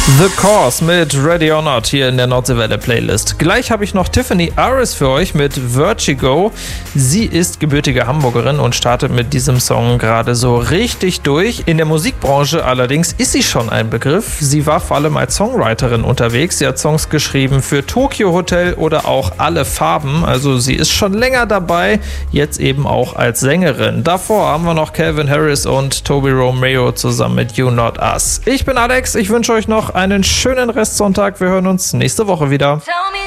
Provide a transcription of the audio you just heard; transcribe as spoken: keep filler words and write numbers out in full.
The Cause mit Ready or Not hier in der Nordseewelle Playlist. Gleich habe ich noch Tiffany Aris für euch mit Vertigo. Sie ist gebürtige Hamburgerin und startet mit diesem Song gerade so richtig durch. In der Musikbranche allerdings ist sie schon ein Begriff. Sie war vor allem als Songwriterin unterwegs. Sie hat Songs geschrieben für Tokyo Hotel oder auch Alle Farben. Also sie ist schon länger dabei, jetzt eben auch als Sängerin. Davor haben wir noch Calvin Harris und Toby Romeo zusammen mit You Not Us. Ich bin Alex, ich wünsche euch noch einen schönen Restsonntag. Wir hören uns nächste Woche wieder.